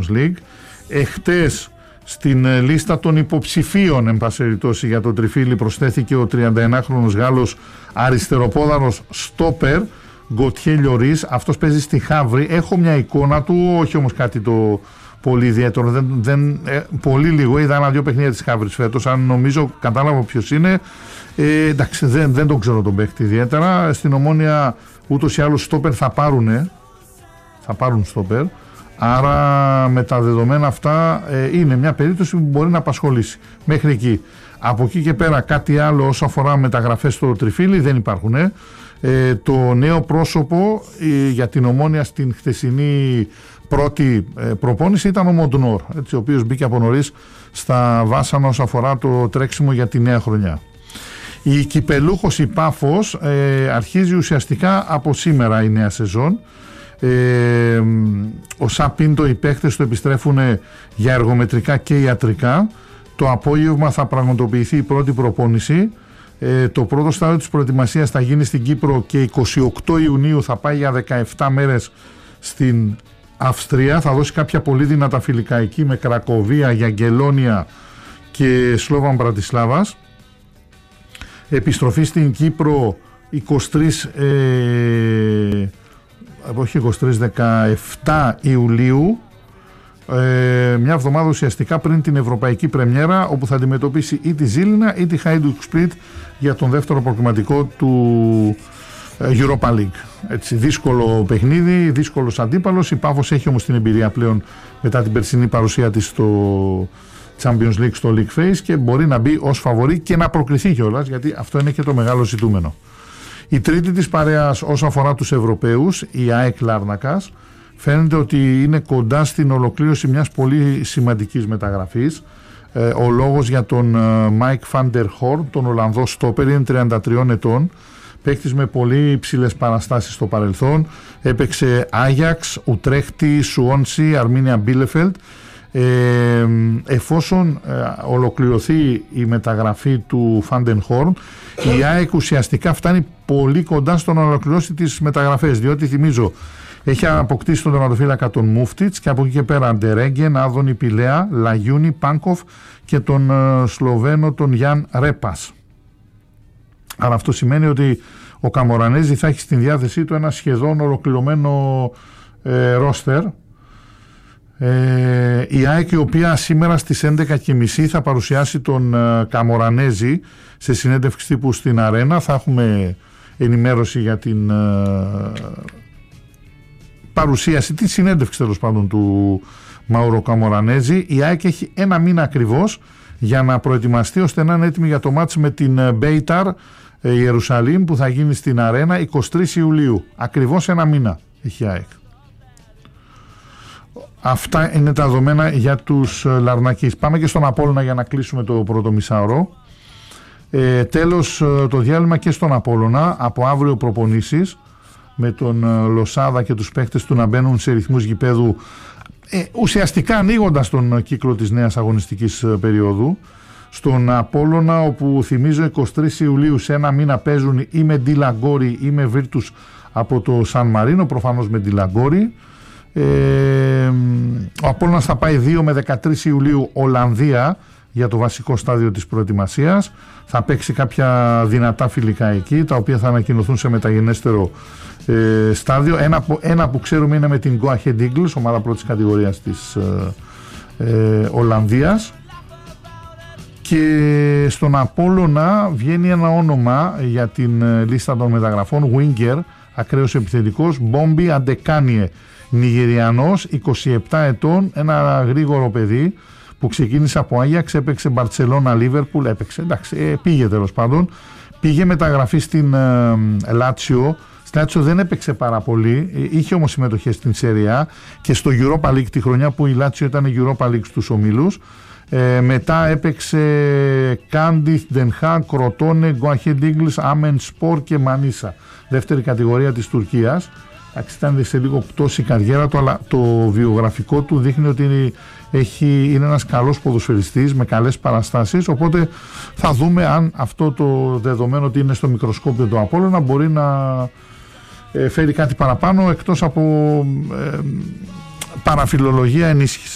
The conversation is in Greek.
Champions League. Εχτες στην λίστα των υποψηφίων εν πάση περιπτώσει για το τριφύλι προσθέθηκε ο 31χρονος Γάλλος αριστεροπόδαρος στόπερ Γκοτιέ Λιωρίς. Αυτός παίζει στη Χαύρη. Έχω μια εικόνα του, όχι όμως κάτι το πολύ ιδιαίτερο, πολύ λίγο. Είδα ένα-δυο παιχνίδια της Χαύρης φέτος. Αν νομίζω κατάλαβα ποιος είναι, εντάξει, δεν τον ξέρω τον παίχτη ιδιαίτερα. Στην Ομόνοια ούτως ή άλλως στόπερ θα πάρουν στόπερ. Άρα με τα δεδομένα αυτά είναι μια περίπτωση που μπορεί να απασχολήσει μέχρι εκεί. Από εκεί και πέρα κάτι άλλο όσο αφορά μεταγραφές στο τριφύλι δεν υπάρχουν. Το νέο πρόσωπο για την Ομόνοια στην χθεσινή πρώτη προπόνηση ήταν ο Μοντνόρ, ο οποίος μπήκε από νωρίς στα βάσανα όσο αφορά το τρέξιμο για τη νέα χρονιά. Η κυπελούχος η Πάφος αρχίζει ουσιαστικά από σήμερα η νέα σεζόν. Ο Σαπίντο, οι παίχτες του επιστρέφουν για εργομετρικά και ιατρικά. Το απόγευμα θα πραγματοποιηθεί η πρώτη προπόνηση. Το πρώτο στάδιο της προετοιμασίας θα γίνει στην Κύπρο και 28 Ιουνίου θα πάει για 17 μέρες στην Αυστρία. Θα δώσει κάποια πολύ δυνατά φιλικά εκεί με Κρακοβία, Γιαγγελόνια και Σλόβαν Μπρατισλάβας. Επιστροφή στην Κύπρο 17 Ιουλίου, μια εβδομάδα ουσιαστικά πριν την ευρωπαϊκή πρεμιέρα, όπου θα αντιμετωπίσει ή τη Ζήλινα ή τη Χάιντουκ Σπλίτ για τον δεύτερο προκριματικό του Europa League. Έτσι, δύσκολο παιχνίδι, δύσκολος αντίπαλος. Η Πάφος έχει όμως την εμπειρία πλέον μετά την περσινή παρουσία της στο Champions League, στο League Phase, και μπορεί να μπει ως φαβορί και να προκριθεί κιόλας, γιατί αυτό είναι και το μεγάλο ζητούμενο. Η τρίτη της παρέας όσο αφορά τους Ευρωπαίους, η ΑΕΚ Λάρνακας, φαίνεται ότι είναι κοντά στην ολοκλήρωση μιας πολύ σημαντικής μεταγραφής. Ο λόγος για τον Μάικ Φάντερ Χόρν, τον Ολλανδό στόπερ, είναι 33 ετών, παίκτης με πολύ υψηλές παραστάσεις στο παρελθόν. Έπαιξε Άγιαξ, Ουτρέχτη, Σουόνσι, Αρμίνια Μπίλεφελτ. Εφόσον ολοκληρωθεί η μεταγραφή του Φάντεν Χόρν, η ΑΕΚ ουσιαστικά φτάνει πολύ κοντά στο να ολοκληρώσει τις μεταγραφές, διότι θυμίζω έχει αποκτήσει τον τερματοφύλακα τον Μούφτιτς και από εκεί και πέρα Ντερέγγεν, Άδωνη Πιλέα, Λαγιούνι, Πάνκοφ και τον Σλοβαίνο τον Γιάν Ρέπας. Άρα αυτό σημαίνει ότι ο Καμορανέζη θα έχει στην διάθεσή του ένα σχεδόν ολοκληρωμένο ρόστερ. Η ΑΕΚ, η οποία σήμερα στις 11.30 θα παρουσιάσει τον Καμορανέζη σε συνέντευξη τύπου στην Αρένα. Θα έχουμε ενημέρωση για την παρουσίαση, τη συνέντευξη τέλος πάντων του Μαούρο Καμορανέζη. Η ΑΕΚ έχει ένα μήνα ακριβώς για να προετοιμαστεί ώστε να είναι έτοιμη για το μάτς με την Μπέιταρ Ιερουσαλήμ που θα γίνει στην Αρένα 23 Ιουλίου. Ακριβώς ένα μήνα έχει η ΑΕΚ. Αυτά είναι τα δεδομένα για τους Λαρνακείς. Πάμε και στον Απόλλωνα για να κλείσουμε το πρώτο μισάωρο. Τέλος το διάλειμμα και στον Απόλλωνα. Από αύριο προπονήσεις με τον Λοσάδα και τους παίχτες του να μπαίνουν σε ρυθμούς γηπέδου, ουσιαστικά ανοίγοντας τον κύκλο της νέας αγωνιστικής περίοδου. Στον Απόλλωνα, όπου θυμίζω 23 Ιουλίου σε ένα μήνα παίζουν ή με Ντιλαγκόρι ή με Βίρτους από το Σαν Μαρίνο, προφανώς με Ντιλαγκόρι. Ο Απόλλωνας θα πάει 2 με 13 Ιουλίου Ολλανδία για το βασικό στάδιο της προετοιμασίας. Θα παίξει κάποια δυνατά φιλικά εκεί, τα οποία θα ανακοινωθούν σε μεταγενέστερο στάδιο. Ένα που ξέρουμε είναι με την Go Ahead Eagles, ομάδα πρώτης κατηγορίας της Ολλανδίας. Και στον Απόλλωνα βγαίνει ένα όνομα για την λίστα των μεταγραφών, Winger, ακραίος επιθετικός, Μπόμπι Αντεκάνιε, Νιγηριανός, 27 ετών, ένα γρήγορο παιδί που ξεκίνησε από Άγιαξ, έπαιξε Μπαρτσελώνα, Λίβερπουλ, πήγε τέλος πάντων, πήγε μεταγραφή στην Λάτσιο. Στη Λάτσιο δεν έπαιξε πάρα πολύ, είχε όμως συμμετοχές στην Σέρια και στο Europa League τη χρονιά που η Λάτσιο ήταν η Europa League στους ομίλους. Μετά έπαιξε Κάντιθ, Ντενχά, Κροτόνε, Γκουαχέντ Ίγκλς, Άμεν Σπορ και Μανίσα, δεύτερη κατηγορία της Τουρκίας. Ήταν σε λίγο πτώση η καριέρα του, αλλά το βιογραφικό του δείχνει ότι είναι ένας καλός ποδοσφαιριστής με καλές παραστάσεις, οπότε θα δούμε αν αυτό το δεδομένο ότι είναι στο μικροσκόπιο του Απόλλωνα μπορεί να φέρει κάτι παραπάνω εκτός από παραφιλολογία ενίσχυση.